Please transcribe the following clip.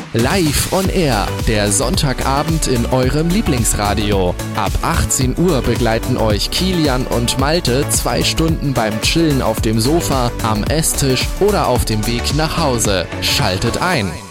Live on Air, der Sonntagabend in eurem Lieblingsradio. Ab 18 Uhr begleiten euch Kilian und Malte 2 Stunden beim Chillen auf dem Sofa, am Esstisch oder auf dem Weg nach Hause. Schaltet ein!